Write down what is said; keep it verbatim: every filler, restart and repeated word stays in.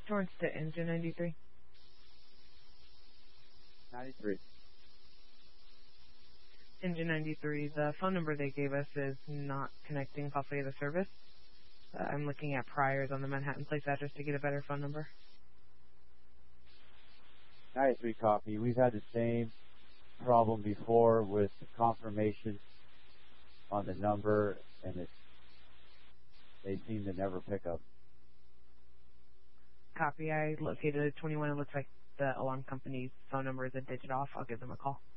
Torrance to Engine ninety-three. ninety-three. Engine ninety-three, the phone number they gave us is not connecting possibly to the service. Uh, I'm looking at priors on the Manhattan Place address to get a better phone number. ninety-three copy. We've had the same problem before with confirmation on the number, and it, they seem to never pick up. Copy. I located a twenty-one. It looks like the alarm company's phone number is a digit off. I'll give them a call.